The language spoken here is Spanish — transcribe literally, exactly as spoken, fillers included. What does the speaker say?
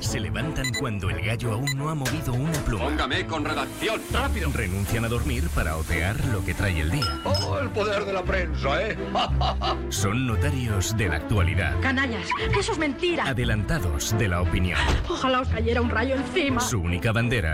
Se levantan cuando el gallo aún no ha movido una pluma. Póngame con redacción. ¡Rápido! Renuncian a dormir para otear lo que trae el día. ¡Oh, el poder de la prensa, eh! Son notarios de la actualidad. Canallas, eso es mentira. Adelantados de la opinión. Ojalá os cayera un rayo encima. Su única bandera